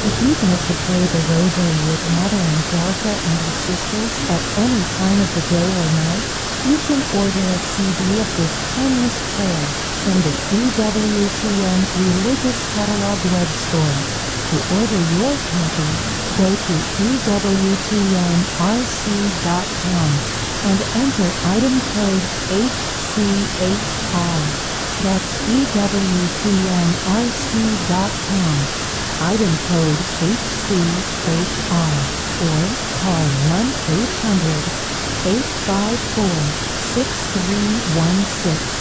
If you'd like to pray the rosary with Mother Angelica and her sisters at any time of the day or night, you can order a CD of this timeless prayer from the EWTN Religious Catalog web store. To order your copy, go to EWTNRC.com and enter item code HC8R. That's EWTNRC.com. Item code HC8R, or call 1-800-854-6316.